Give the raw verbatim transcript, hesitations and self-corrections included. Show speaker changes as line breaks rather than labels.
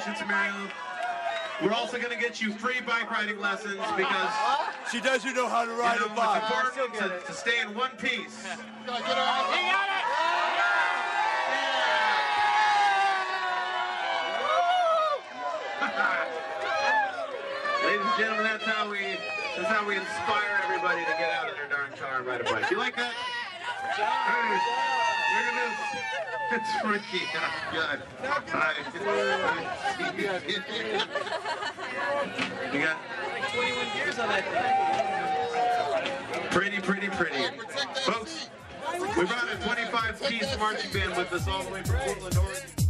Congratulations, Muriel. We're also going to get you free bike riding lessons because
she doesn't know how to ride
you know,
a bike.
It's important to, to stay in one piece.
Can I get her out? He got it!
Ladies and gentlemen, that's how we that's how we inspire everybody to get out of their darn car and ride a bike. You like that? Look at this. It's freaky. Oh, God. You got
like twenty-one years on that thing.
pretty, pretty, pretty. Folks, we brought a twenty-five piece marching band with us all the way from Portland, Oregon.